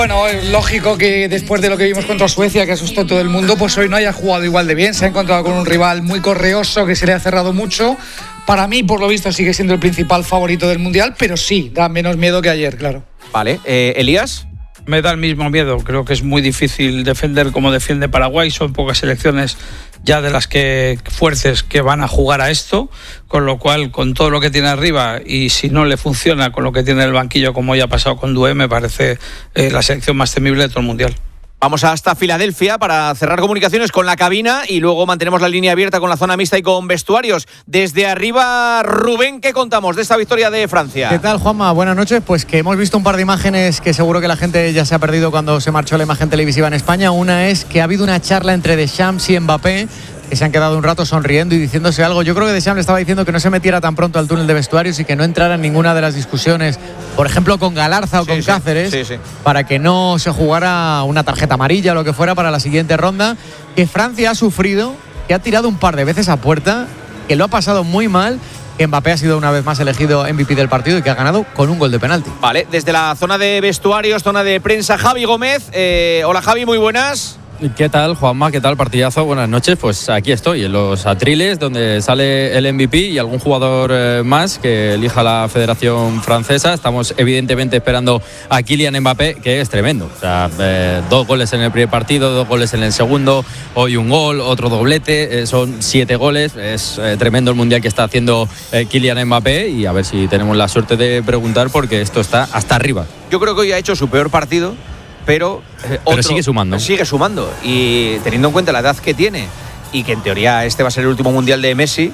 Bueno, es lógico que después de lo que vimos contra Suecia, que asustó a todo el mundo, pues hoy no haya jugado igual de bien. Se ha encontrado con un rival muy correoso, que se le ha cerrado mucho. Para mí, por lo visto, sigue siendo el principal favorito del Mundial, pero sí, da menos miedo que ayer, claro. Vale, Elías. Me da el mismo miedo. Creo que es muy difícil defender como defiende Paraguay. Son pocas selecciones ya de las que fuerces que van a jugar a esto, con lo cual, con todo lo que tiene arriba, y si no le funciona con lo que tiene en el banquillo, como ya ha pasado con Doué, me parece la selección más temible de todo el Mundial. Vamos hasta Filadelfia para cerrar comunicaciones con la cabina y luego mantenemos la línea abierta con la zona mixta y con vestuarios. Desde arriba, Rubén, ¿qué contamos de esta victoria de Francia? ¿Qué tal, Juanma? Buenas noches. Pues que hemos visto un par de imágenes que seguro que la gente ya se ha perdido cuando se marchó la imagen televisiva en España. Una es que ha habido una charla entre Deschamps y Mbappé, que se han quedado un rato sonriendo y diciéndose algo. Yo creo que Deschamps le estaba diciendo que no se metiera tan pronto al túnel de vestuarios y que no entrara en ninguna de las discusiones, por ejemplo con Galarza o con Cáceres, para que no se jugara una tarjeta amarilla o lo que fuera para la siguiente ronda. Que Francia ha sufrido, que ha tirado un par de veces a puerta, que lo ha pasado muy mal, que Mbappé ha sido una vez más elegido MVP del partido y que ha ganado con un gol de penalti. Vale, desde la zona de vestuarios, zona de prensa, Javi Gómez. Hola Javi, muy buenas. ¿Qué tal, Juanma? ¿Qué tal, partidazo? Buenas noches. Pues aquí estoy, en los atriles, donde sale el MVP y algún jugador más que elija la Federación Francesa. Estamos evidentemente esperando a Kylian Mbappé, que es tremendo. O sea, 2 goles en el primer partido, 2 goles en el segundo, hoy un gol, otro doblete, son 7 goles. Es tremendo el mundial que está haciendo Kylian Mbappé, y a ver si tenemos la suerte de preguntar, porque esto está hasta arriba. Yo creo que hoy ha hecho su peor partido, pero sigue sumando. Sigue sumando, y teniendo en cuenta la edad que tiene y que en teoría este va a ser el último mundial de Messi,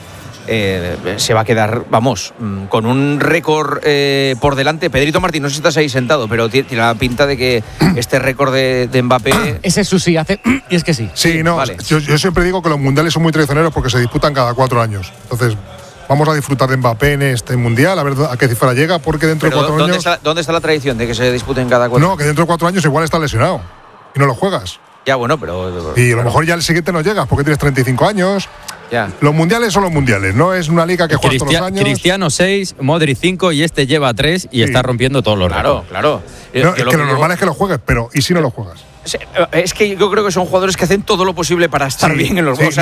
se va a quedar, vamos, con un récord por delante. Pedrito Martín, no sé si estás ahí sentado, pero tiene la pinta de que este récord de Mbappé... Ese es su sí, hace... y es que sí. Sí, no, vale. Yo siempre digo que los mundiales son muy traicioneros porque se disputan cada 4 años. Entonces, vamos a disfrutar de Mbappé en este mundial, a ver a qué cifra llega, porque dentro de 4 años... ¿Dónde está la tradición de que se disputen cada 4 años? No, que dentro de 4 años igual está lesionado y no lo juegas. Ya, bueno, pero... Y a lo mejor ya el siguiente no llegas porque tienes 35 años. Ya. Los mundiales son los mundiales, no es una liga que juegas todos los años. Cristiano 6, Modric 5 y este lleva 3 y está rompiendo todos los récords. Claro. No, es que lo normal es que lo juegues, pero ¿y si no lo juegas? Es que yo creo que son jugadores que hacen todo lo posible para estar bien en los juegos.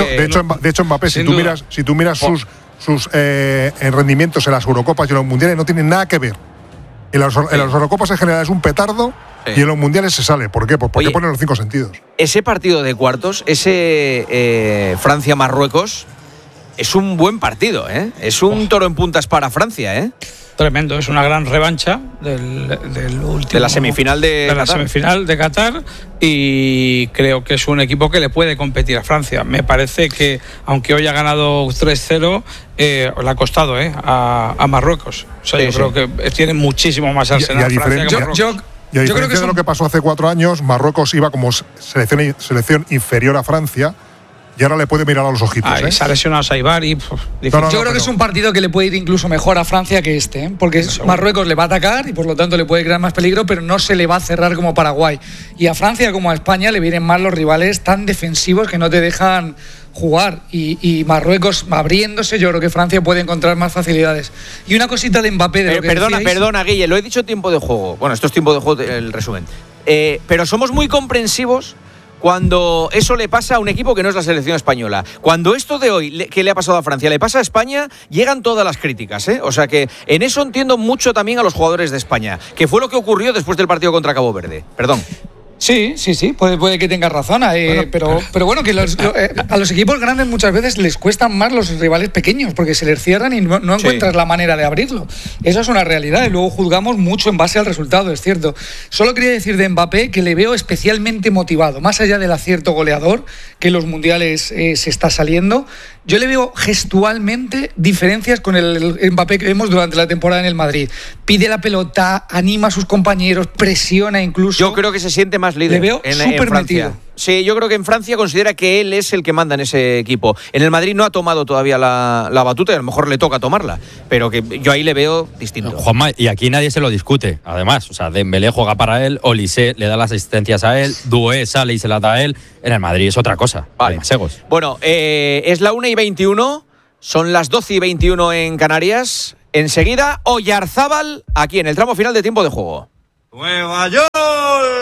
De hecho, Mbappé, si tú miras sus rendimientos en las Eurocopas y en los mundiales, no tienen nada que ver. En las Eurocopas en general es un petardo, y en los mundiales se sale. ¿Por qué? Pues porque ponen los 5 sentidos. Ese partido de cuartos, ese Francia-Marruecos, es un buen partido, ¿eh? Es un toro en puntas para Francia, ¿eh? Tremendo, es una gran revancha del último, de la semifinal de Qatar, y creo que es un equipo que le puede competir a Francia. Me parece que, aunque hoy ha ganado 3-0, le ha costado a Marruecos. O sea, yo creo que tiene muchísimo más arsenal Francia que Marruecos. Y a diferencia de lo que pasó hace 4 años, Marruecos iba como selección inferior a Francia, y ahora le puede mirar a los ojitos. Se ha lesionado Saibar y... yo creo que es un partido que le puede ir incluso mejor a Francia que este, porque Marruecos le va a atacar y por lo tanto le puede crear más peligro, pero no se le va a cerrar como Paraguay. Y a Francia como a España le vienen mal los rivales tan defensivos que no te dejan jugar, y Marruecos abriéndose, yo creo que Francia puede encontrar más facilidades. Y una cosita de Mbappé de lo que perdona, Guille, lo he dicho tiempo de juego. Bueno, esto es tiempo de juego, el resumen. Pero somos muy comprensivos cuando eso le pasa a un equipo que no es la selección española. Cuando esto de hoy, que le ha pasado a Francia, le pasa a España, llegan todas las críticas, ¿eh? O sea que en eso entiendo mucho también a los jugadores de España, que fue lo que ocurrió después del partido contra Cabo Verde. Perdón. Sí, puede que tengas razón, pero bueno, que a los equipos grandes muchas veces les cuestan más los rivales pequeños, porque se les cierran y no encuentras la manera de abrirlo. Eso es una realidad, y luego juzgamos mucho en base al resultado, es cierto. Solo quería decir de Mbappé que le veo especialmente motivado, más allá del acierto goleador que en los mundiales se está saliendo. Yo le veo gestualmente diferencias con el Mbappé que vemos durante la temporada en el Madrid. Pide la pelota, anima a sus compañeros, presiona incluso. Yo creo que se siente más líder. Le veo súper metido. Sí, yo creo que en Francia considera que él es el que manda en ese equipo. En el Madrid no ha tomado todavía la batuta, y a lo mejor le toca tomarla, pero que yo ahí le veo distinto. Juanma, y aquí nadie se lo discute, además. O sea, Dembélé juega para él, Olise le da las asistencias a él, Doué sale y se las da a él. En el Madrid es otra cosa. Vale. Bueno, es la 1:21, son las 12:21 en Canarias. Enseguida, Oyarzábal, aquí en el tramo final de tiempo de juego. Nueva York.